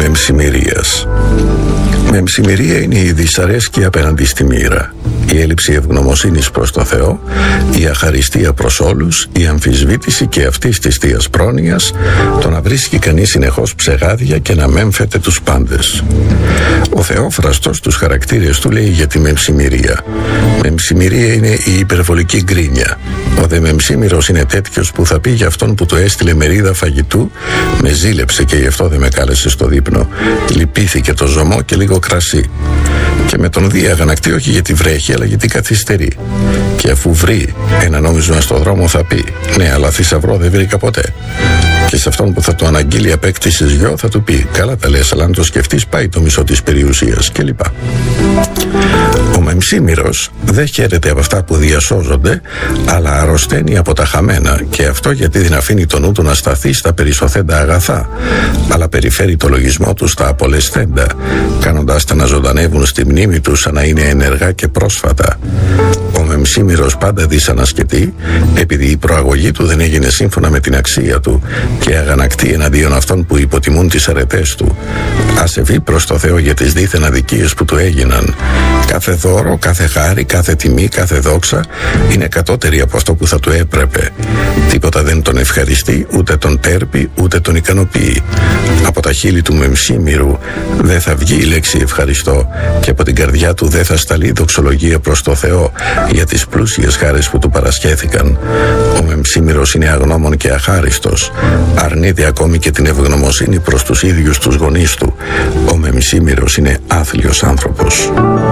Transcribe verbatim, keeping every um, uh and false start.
μεμψημυρίας. Μεμψημυρία είναι η δυσαρέσκεια απέναντι στη μοίρα, η έλλειψη ευγνωμοσύνης προς το Θεό, η αχαριστία προς όλους, η αμφισβήτηση και αυτής της θείας πρόνοιας, το να βρίσκει κανείς συνεχώς ψεγάδια και να μέμφεται τους πάντες. Ο Θεόφραστος τους χαρακτήρες του λέει για τη μεμψημυρία. Μεμψημυρία είναι η υπερβολική γκρίνια. Ο δε μεμψήμυρος είναι τέτοιος που θα πει για αυτόν που του έστειλε μερίδα φαγητού, με ζήλεψε και γι' αυτό δεν με κάλεσε στο δείπνο. Λυπήθηκε το ζωμό και λίγο κρασί. Και με τον δει αγανακτεί όχι γιατί βρέχει, αλλά γιατί καθυστερεί. Και αφού βρει ένα νόμισμα στο δρόμο θα πει: ναι, αλλά θησαυρό δεν βρήκα ποτέ. Και σε αυτόν που θα του αναγγείλει απέκτησης γιο θα του πει: καλά τα λες, αλλά αν το σκεφτείς πάει το μισό της περιουσίας, κλπ. Ο μεμψήμυρος δεν χαίρεται από αυτά που διασώζονται, αλλά αρρωσταίνει από τα χαμένα, και αυτό γιατί δεν αφήνει το νου του να σταθεί στα περισσοθέντα αγαθά, αλλά περιφέρει το λογισμό του στα απολεσθέντα, κάνοντας τα να ζωντανεύουν στη μνήμη του σαν να είναι ενεργά και πρόσφατα. Ο μεμψήμυρος πάντα δυσανασκετεί, επειδή η προαγωγή του δεν έγινε σύμφωνα με την αξία του, και αγανακτεί εναντίον αυτών που υποτιμούν τις αρετές του. Ασεβεί προς το Θεό για τις δίθεν αδικίες που του έγιναν. Κάθε δώρο, κάθε χάρη, κάθε τιμή, κάθε δόξα είναι κατώτερη από αυτό που θα του έπρεπε. Τίποτα δεν τον ευχαριστεί, ούτε τον τέρπει, ούτε τον ικανοποιεί. Από τα χείλη του μεμψήμυρου δεν θα βγει η λέξη ευχαριστώ, και από την καρδιά του δεν θα σταλεί δοξολογία προς το Θεό για τις πλούσιες χάρες που του παρασχέθηκαν. Ο μεμψήμυρος είναι αγνώμων και αχάριστος. Αρνείται ακόμη και την ευγνωμοσύνη προς τους ίδιους τους γονείς του. Ο μεμψήμυρος είναι άθλιος άνθρωπος.